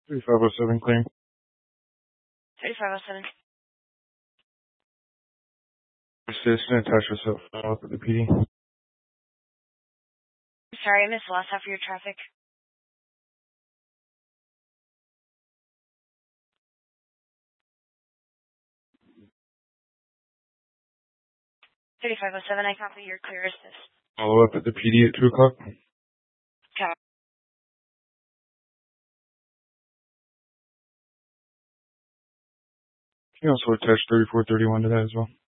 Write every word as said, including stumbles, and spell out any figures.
thirty-five oh seven claim. thirty-five oh seven. Citizen attached yourself up at the P D. Sorry, I missed the last half of your traffic. thirty-five oh seven, I copy your clear assist. Follow up at the P D at two o'clock. Copy. You can also attach thirty-four thirty-one to that as well.